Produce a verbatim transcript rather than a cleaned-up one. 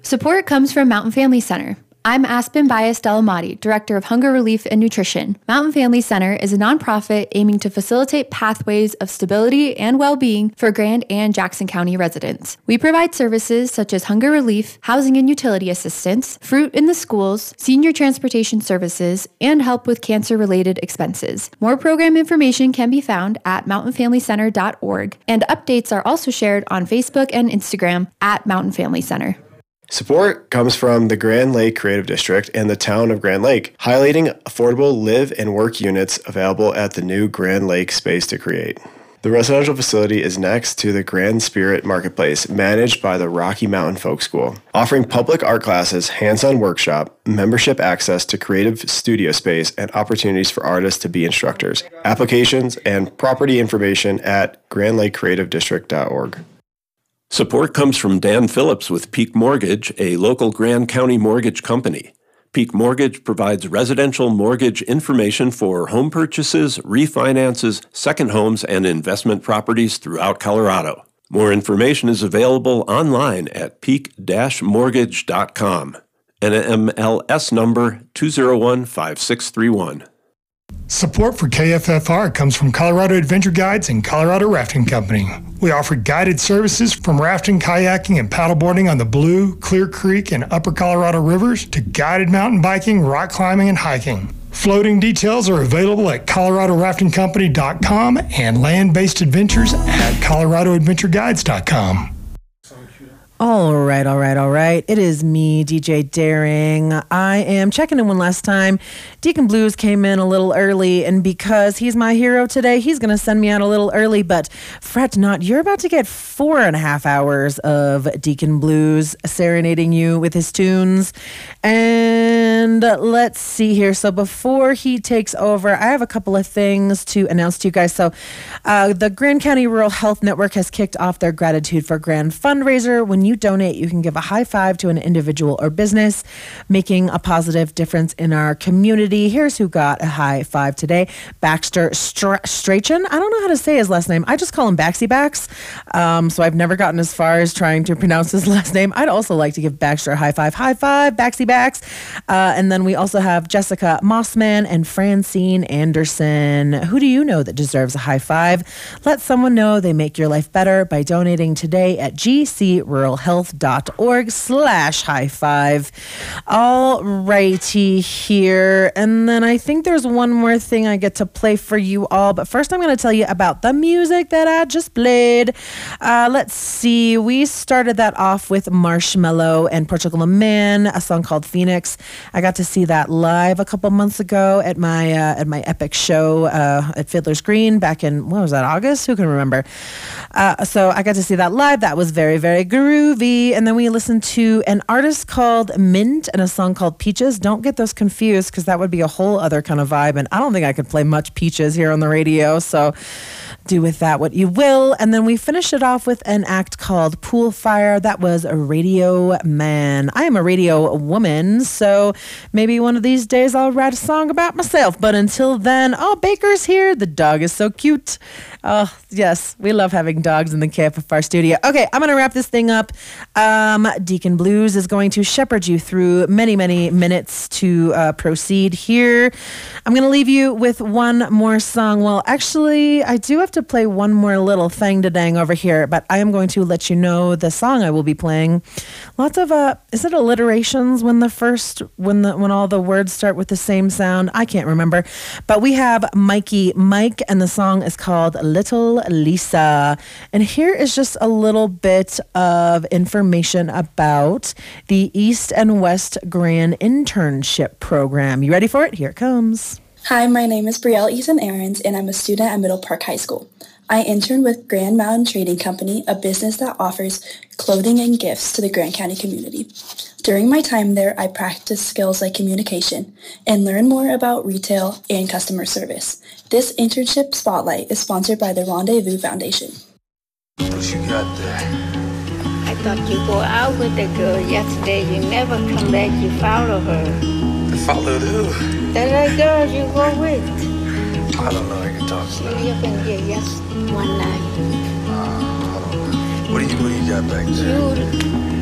Support comes from Mountain Family Center. I'm Aspen Baez Delamati, Director of Hunger Relief and Nutrition. Mountain Family Center is a nonprofit aiming to facilitate pathways of stability and well-being for Grand and Jackson County residents. We provide services such as hunger relief, housing and utility assistance, fruit in the schools, senior transportation services, and help with cancer-related expenses. More program information can be found at mountain family center dot org, and updates are also shared on Facebook and Instagram at Mountain Family Center. Support comes from the Grand Lake Creative District and the town of Grand Lake, highlighting affordable live and work units available at the new Grand Lake Space to Create. The residential facility is next to the Grand Spirit Marketplace, managed by the Rocky Mountain Folk School, offering public art classes, hands-on workshop, membership access to creative studio space, and opportunities for artists to be instructors. Applications and property information at grand lake creative district dot org. Support comes from Dan Phillips with Peak Mortgage, a local Grand County mortgage company. Peak Mortgage provides residential mortgage information for home purchases, refinances, second homes, and investment properties throughout Colorado. More information is available online at peak dash mortgage dot com. N M L S number two zero one five six three one. Support for K F F R comes from Colorado Adventure Guides and Colorado Rafting Company. We offer guided services from rafting, kayaking, and paddleboarding on the Blue, Clear Creek, and Upper Colorado rivers to guided mountain biking, rock climbing, and hiking. Floating details are available at colorado rafting company dot com and land-based adventures at colorado adventure guides dot com. All right, all right, all right. It is me, D J Daring. I am checking in one last time. Deacon Blues came in a little early, and because he's my hero today, he's going to send me out a little early, but fret not. You're about to get four and a half hours of Deacon Blues serenading you with his tunes. And let's see here. So before he takes over, I have a couple of things to announce to you guys. So uh, the Grand County Rural Health Network has kicked off their Gratitude for Grand fundraiser. When you donate, you can give a high five to an individual or business making a positive difference in our community. Here's who got a high five today. Baxter Stra- Strachan. I don't know how to say his last name. I just call him Baxy Bax. Um, so I've never gotten as far as trying to pronounce his last name. I'd also like to give Baxter a high five. High five, Baxy Bax. Uh, and then we also have Jessica Mossman and Francine Anderson. Who do you know that deserves a high five? Let someone know they make your life better by donating today at G C rural health dot org slash high five. All righty here. And then I think there's one more thing I get to play for you all. But first I'm going to tell you about the music that I just played. Uh, let's see. We started that off with Marshmello and Portugal Man, a song called Phoenix. I got to see that live a couple months ago at my uh, at my epic show uh, at Fiddler's Green back in, what was that, August? Who can remember? Uh, so I got to see that live. That was very, very groovy. And then we listened to an artist called Mint and a song called Peaches. Don't get those confused because that would be a whole other kind of vibe. And I don't think I could play much Peaches here on the radio. So do with that what you will. And then we finished it off with an act called Pool Fire. That was a Radio Man. I am a radio woman, so maybe one of these days I'll write a song about myself. But until then, oh, Baker's here. The dog is so cute. Oh, yes, we love having dogs in the K F F R studio. Okay, I'm going to wrap this thing up. Um, Deacon Blues is going to shepherd you through many, many minutes to uh, proceed here. I'm going to leave you with one more song. Well, actually, I do have to play one more little thing to dang over here, but I am going to let you know the song I will be playing. Lots of, uh, is it alliterations when the first, when the when all the words start with the same sound? I can't remember. But we have Mikey Mike, and the song is called Little Lisa. And here is just a little bit of information about the East and West Grand Internship Program. You ready for it? Here it comes. Hi, my name is Brielle Ethan Ahrens, and I'm a student at Middle Park High School. I intern with Grand Mountain Trading Company, a business that offers clothing and gifts to the Grand County community. During my time there, I practiced skills like communication and learned more about retail and customer service. This internship spotlight is sponsored by the Rendezvous Foundation. What you got there? I thought you go out with the girl yesterday. You never come back. You follow her. Followed who? That other girl you go with. I don't know what you're talking about. She up in here yes one night. Uh, hold on. What do you what do you got back there? You